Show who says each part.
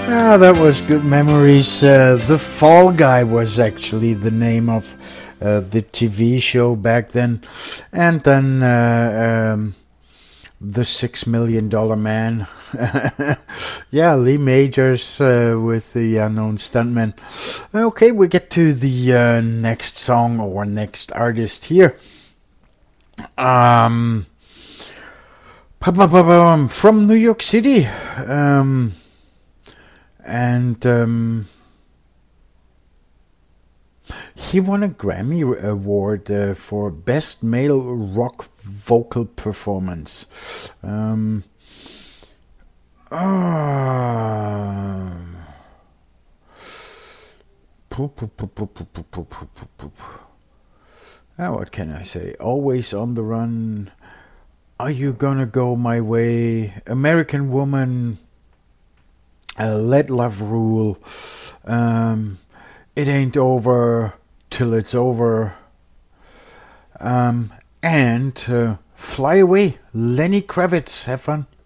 Speaker 1: Ah, that was good memories. The Fall Guy was actually the name of the TV show back then, and then the $6 Million Man. Yeah, Lee Majors with the Unknown Stuntman. Okay, we get to the next song or next artist here. From New York City. And he won a Grammy Award for Best Male Rock Vocal Performance. What can I say? Always on the Run. Are You Gonna Go My Way? American Woman. Let Love Rule. It Ain't Over Till It's Over. And Fly Away. Lenny Kravitz. Have fun.